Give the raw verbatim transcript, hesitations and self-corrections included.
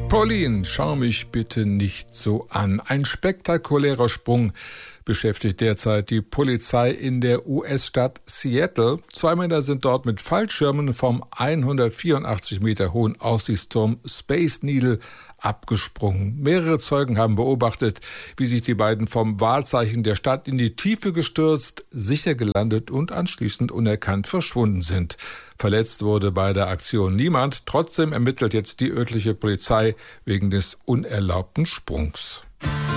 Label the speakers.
Speaker 1: Pauline, schau mich bitte nicht so an. Ein spektakulärer Sprung beschäftigt derzeit die Polizei in der U S-Stadt Seattle. Zwei Männer sind dort mit Fallschirmen vom hundertvierundachtzig Meter hohen Aussichtsturm Space Needle abgesprungen. Mehrere Zeugen haben beobachtet, wie sich die beiden vom Wahrzeichen der Stadt in die Tiefe gestürzt, sicher gelandet und anschließend unerkannt verschwunden sind. Verletzt wurde bei der Aktion niemand. Trotzdem ermittelt jetzt die örtliche Polizei wegen des unerlaubten Sprungs.